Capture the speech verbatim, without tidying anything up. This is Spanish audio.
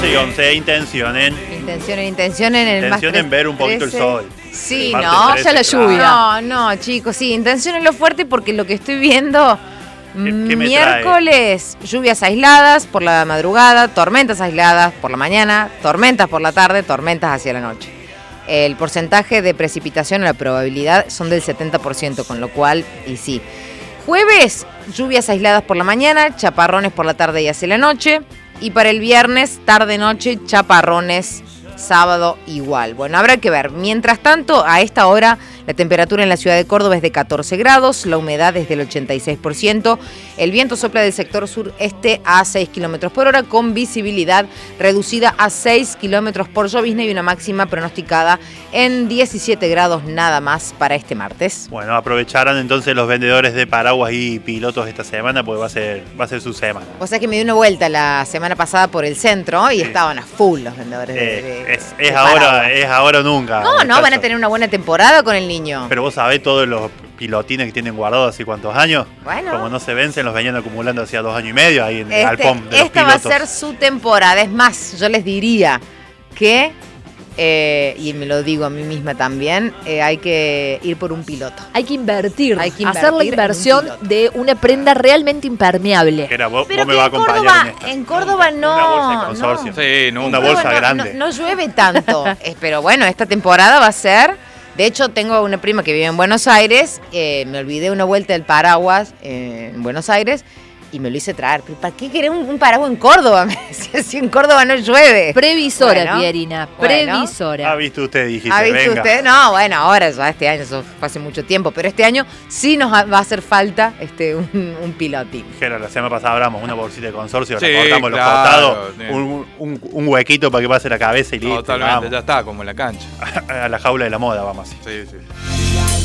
once y once, intencionen. Intencionen, intencionen en el más Intencionen ver un poquito el sol. Sí, El no, martes ya la trece, lluvia. claro. No, no, chicos, sí, intencionen lo fuerte porque lo que estoy viendo... ¿Qué- qué me Miércoles, lluvias aisladas por la madrugada, tormentas aisladas por la mañana, tormentas por la tarde, tormentas hacia la noche. El porcentaje de precipitación o la probabilidad son del setenta por ciento, con lo cual, y sí. Jueves, lluvias aisladas por la mañana, chaparrones por la tarde y hacia la noche. Y para el viernes, tarde-noche, chaparrones, sábado igual. Bueno, habrá que ver. Mientras tanto, a esta hora, la temperatura en la ciudad de Córdoba es de catorce grados, la humedad es del ochenta y seis por ciento, el viento sopla del sector sureste a seis kilómetros por hora con visibilidad reducida a seis kilómetros por llovizna y una máxima pronosticada en diecisiete grados nada más para este martes. Bueno, aprovecharán entonces los vendedores de paraguas y pilotos esta semana, porque va a ser, va a ser su semana. O sea que me di una vuelta la semana pasada por el centro y Sí. estaban a full los vendedores de, Eh, de- es de es paraguas. ahora, es ahora o nunca. No, no, muchachos. van a tener una buena temporada con el niño. Pero vos sabés todos los pilotines que tienen guardados hace cuántos años. Bueno. Como no se vencen, los venían acumulando hacía dos años y medio ahí en el Este- galpón de los esta va a pilotos. ser su temporada. Es más, yo les diría que, eh, y me lo digo a mí misma también, eh, hay que ir por un piloto. Hay que invertir, Hay que hacer la invertir en un inversión piloto. de una prenda realmente impermeable. Que era, vos, Pero vos me que vas a en acompañar Córdoba, en esta. en Córdoba no. Una bolsa de no. consorcio. Sí, nunca. Una En bolsa Córdoba no- grande. No, no llueve tanto. Eh, pero bueno, esta temporada va a ser. De hecho, tengo una prima que vive en Buenos Aires. eh, me olvidé una vuelta del paraguas eh, en Buenos Aires y me lo hice traer. ¿Pero ¿para qué querés un, un paraguas en Córdoba? Me decía, si en Córdoba no llueve. Previsora, Bueno, Pierina, bueno. previsora. Ah, viste usted, dijiste, ¿Ha visto venga. usted? No, bueno, ahora ya este año, eso fue hace mucho tiempo, pero este año sí nos va a hacer falta este un, un pilotín. Dijeron, la semana pasada hablamos una bolsita de consorcio, Sí, la cortamos los claro, costados, sí. un, un- un huequito para que pase la cabeza y listo. Totalmente, vamos. ya está, como en la cancha. A la jaula de la moda, vamos así. Sí, sí.